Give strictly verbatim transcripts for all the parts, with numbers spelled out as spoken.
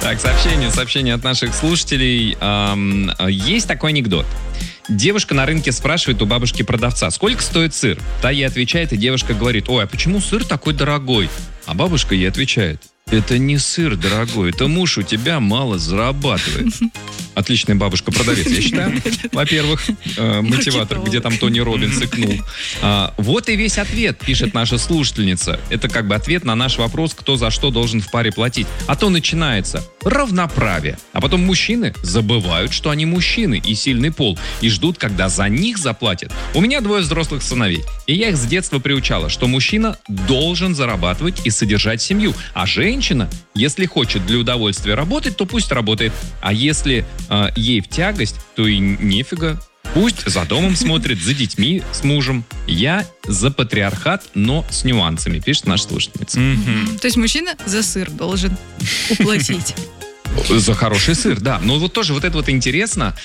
Так, сообщение, сообщение от наших слушателей. Эм, есть такой анекдот. Девушка на рынке спрашивает у бабушки-продавца, сколько стоит сыр? Та ей отвечает, и девушка говорит, ой, а почему сыр такой дорогой? А бабушка ей отвечает, это не сыр дорогой, это муж у тебя мало зарабатывает. Отличная бабушка-продавец, я считаю. Во-первых, э, мотиватор, где там Тони Роббинс икнул. А, вот и весь ответ, пишет наша слушательница. Это как бы ответ на наш вопрос, кто за что должен в паре платить. А то начинается равноправие. А потом мужчины забывают, что они мужчины и сильный пол, и ждут, когда за них заплатят. У меня двое взрослых сыновей, и я их с детства приучала, что мужчина должен зарабатывать и содержать семью, а женщина, если хочет для удовольствия работать, то пусть работает. А если э, ей в тягость, то и нефига. Пусть за домом смотрит, за детьми с мужем. Я за патриархат, но с нюансами, пишет наша слушательница. Mm-hmm. То есть мужчина за сыр должен уплатить. За хороший сыр, да. Но вот тоже вот это вот интересно,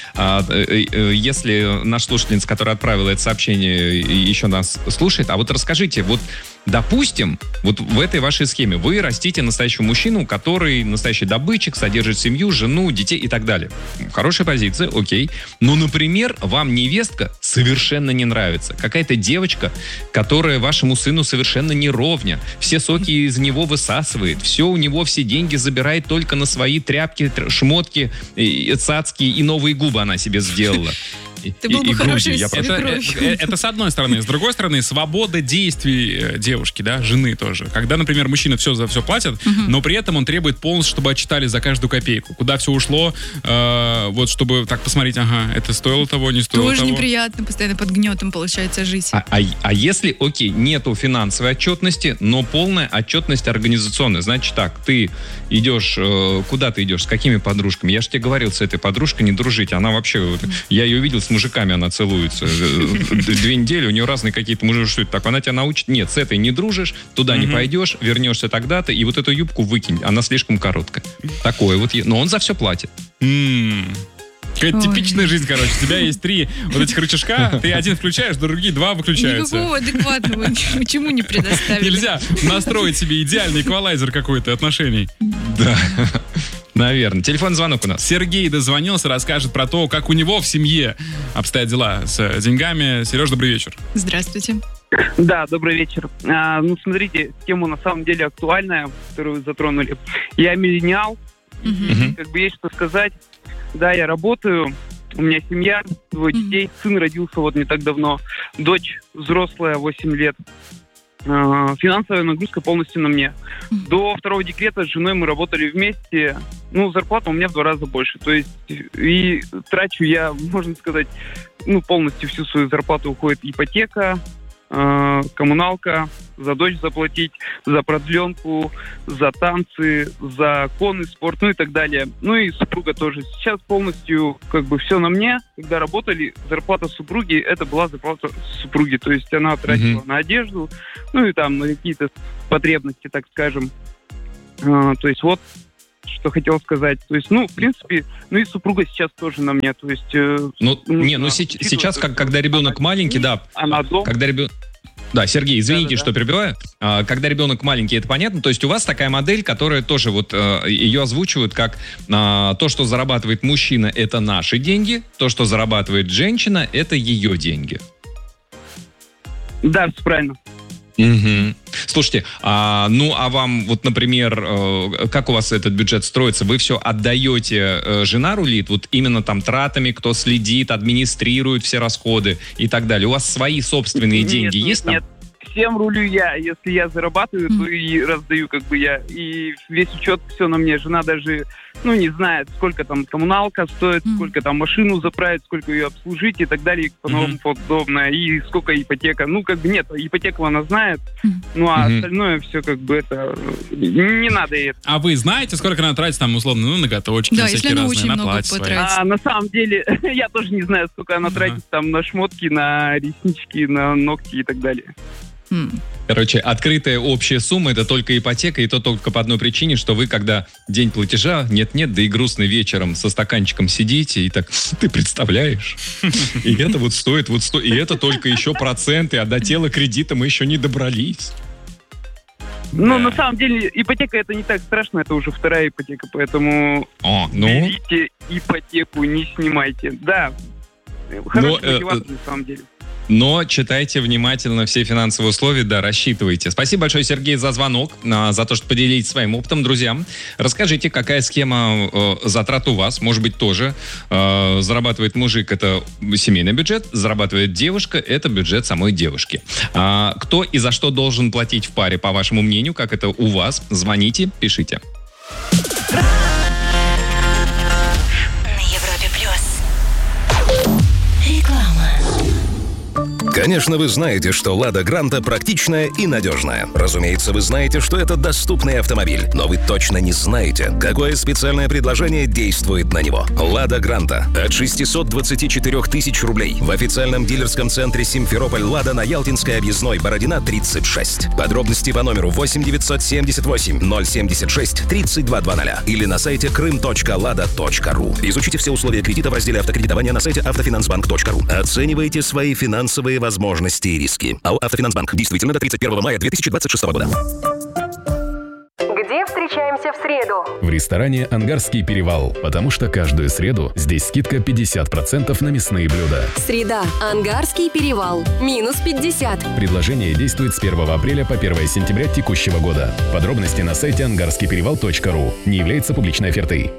если наш слушательница, которая отправила это сообщение, еще нас слушает, а вот расскажите, вот допустим, вот в этой вашей схеме вы растите настоящего мужчину, который настоящий добытчик, содержит семью, жену, детей и так далее. Хорошая позиция, окей. Но, например, вам невестка совершенно не нравится. Какая-то девочка, которая вашему сыну совершенно не ровня. Все соки из него высасывает. Все у него, все деньги забирает только на свои тряпки, шмотки, цацки и новые губы она себе сделала. Ты был бы хороший свекровь. Это, это, это с одной стороны. С другой стороны, свобода действий девушки, да, жены тоже. Когда, например, мужчина все за все платит, угу. но при этом он требует полностью, чтобы отчитали за каждую копейку. Куда все ушло, э, вот чтобы так посмотреть, ага, это стоило того, не стоило тоже того. Тоже неприятно, постоянно под гнетом получается жить. А, а, а если, окей, нету финансовой отчетности, но полная отчетность организационная. Значит так, ты идешь, э, куда ты идешь, с какими подружками? Я же тебе говорил, с этой подружкой не дружить. Она вообще, я ее видел, с мужиками она целуется. Две недели, у нее разные какие-то мужики, что это так? Она тебя научит? Нет, с этой не дружишь, туда не пойдешь, вернешься тогда-то, и вот эту юбку выкинь, она слишком короткая. Такое вот. Но он за все платит. Какая типичная жизнь, короче. У тебя есть три вот этих рычажка, ты один включаешь, другие два выключаются. Никакого адекватного почему не предоставили? Нельзя настроить себе идеальный эквалайзер какой-то отношений. Да. Наверное. Телефонный звонок у нас. Сергей дозвонился, расскажет про то, как у него в семье обстоят дела с деньгами. Сереж, добрый вечер. Здравствуйте. Да, добрый вечер. А, ну, смотрите, тема на самом деле актуальная, которую вы затронули. Я миллениал, Uh-huh. как бы есть что сказать. Да, я работаю, у меня семья, двое uh-huh. детей, сын родился вот не так давно, дочь взрослая, восемь лет. А, финансовая нагрузка полностью на мне. Uh-huh. До второго декрета с женой мы работали вместе. Ну, зарплата у меня в два раза больше. То есть, и трачу я, можно сказать, ну, полностью всю свою зарплату уходит ипотека, э, коммуналка, за дочь заплатить, за продленку, за танцы, за конный спорт, ну и так далее. Ну и супруга тоже. Сейчас полностью как бы все на мне. Когда работали, зарплата супруги, это была зарплата супруги. То есть она тратила mm-hmm. на одежду, ну и там на какие-то потребности, так скажем. А, то есть вот что хотел сказать. То есть, ну, в принципе, ну и супруга сейчас тоже на мне. То есть... Э, ну, не, ну с- сейчас, как, когда ребенок маленький, да. Она дома. Когда ребенок... Да, Сергей, извините, Да-да-да. что перебиваю. А, когда ребенок маленький, это понятно. То есть у вас такая модель, которая тоже вот а, ее озвучивают как а, то, что зарабатывает мужчина, это наши деньги, то, что зарабатывает женщина, это ее деньги. Да, все правильно. Угу. Слушайте, а, ну а вам вот, например, э, как у вас этот бюджет строится? Вы все отдаете, э, жена рулит, вот именно там тратами, кто следит, администрирует все расходы и так далее. У вас свои собственные Нет, деньги нет, есть там? Нет. Всем рулю я. Если я зарабатываю, то и раздаю как бы я. И весь учет все на мне. Жена даже, ну, не знает, сколько там коммуналка стоит, mm. сколько там машину заправить, сколько ее обслужить и так далее, и по-новому mm-hmm. подобное. И сколько ипотека. Ну, как бы нет, ипотеку она знает, mm. ну, а mm-hmm. остальное все как бы это... Не надо ей это. А вы знаете, сколько надо тратить там, условно, ну, ноготочки, да, на всякие разные, на платье свои? А на самом деле, я тоже не знаю, сколько она uh-huh. тратит там на шмотки, на реснички, на ногти и так далее. Короче, открытая общая сумма — это только ипотека, и то только по одной причине, что вы, когда день платежа, нет-нет, да и грустно вечером со стаканчиком сидите, и так, ты представляешь? И это вот стоит, вот стоит, и это только еще проценты, а до тела кредита мы еще не добрались. Ну, Да. на самом деле, ипотека это не так страшно, это уже вторая ипотека, поэтому О, ну, берите ипотеку, не снимайте. Да, хорошая э, мотивация на самом деле. но читайте внимательно все финансовые условия, да, рассчитывайте. Спасибо большое, Сергей, за звонок, а, за то, что поделились своим опытом. Друзья, расскажите, какая схема э, затрат у вас, может быть, тоже. Э, зарабатывает мужик — это семейный бюджет, зарабатывает девушка — это бюджет самой девушки. А, кто и за что должен платить в паре, по вашему мнению, как это у вас? Звоните, пишите. На Европе плюс. Реклама. Конечно, вы знаете, что «Лада Гранта» практичная и надежная. Разумеется, вы знаете, что это доступный автомобиль. Но вы точно не знаете, какое специальное предложение действует на него. «Лада Гранта» от шестьсот двадцать четыре тысяч рублей в официальном дилерском центре «Симферополь Лада» на Ялтинской объездной, Бородина, тридцать шесть. Подробности по номеру восемь девятьсот семьдесят восемь ноль семьдесят шесть тридцать два двадцать или на сайте крым точка лада точка ру. Изучите все условия кредита в разделе автокредитования на сайте автофинансбанк точка ру. Оценивайте свои финансовые возможности и риски. АО «Автофинансбанк». Действительно до тридцать первого мая две тысячи двадцать шестого года. Где встречаемся в среду? В ресторане «Ангарский перевал», потому что каждую среду здесь скидка пятьдесят процентов на мясные блюда. Среда. Ангарский перевал. Минус пятьдесят. Предложение действует с первого апреля по первое сентября текущего года. Подробности на сайте ангарский перевал точка ру. Не является публичной офертой.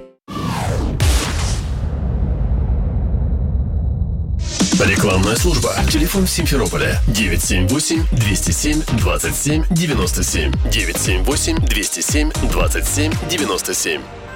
Рекламная служба. Телефон в Симферополе девять семь восемь двести семь двадцать семь девяносто семь. девять семь восемь двести семь двадцать семь девяносто семь.